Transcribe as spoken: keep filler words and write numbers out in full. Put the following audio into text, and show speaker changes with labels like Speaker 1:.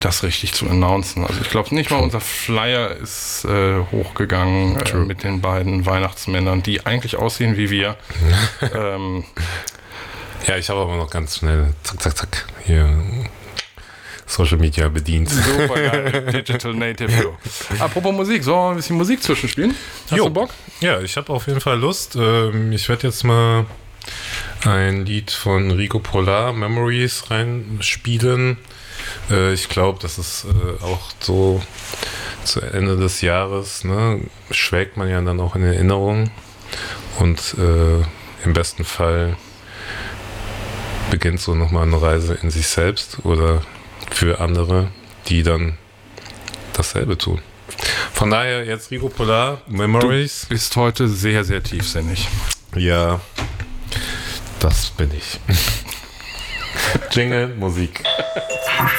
Speaker 1: das richtig zu announcen. Also ich glaube nicht mal unser Flyer ist äh, hochgegangen äh, mit den beiden Weihnachtsmännern, die eigentlich aussehen wie wir. ähm,
Speaker 2: ja, ich habe aber noch ganz schnell zack, zack, zack hier Social Media bedient.
Speaker 1: Super geil, Digital Native. Jo. Apropos Musik, sollen wir ein bisschen Musik zwischenspielen? Hast
Speaker 2: jo.
Speaker 1: du Bock?
Speaker 2: Ja, ich habe auf jeden Fall Lust. Ähm, ich werde jetzt mal ein Lied von Rico Polar, Memories, reinspielen. Äh, ich glaube, das ist äh, auch so zu Ende des Jahres, ne, schwelgt man ja dann auch in Erinnerung und äh, im besten Fall beginnt so nochmal eine Reise in sich selbst oder für andere, die dann dasselbe tun. Von daher jetzt Rico Polar, Memories.
Speaker 1: Du bist heute sehr, sehr tiefsinnig.
Speaker 2: Ja, das bin ich. Jingle, Musik.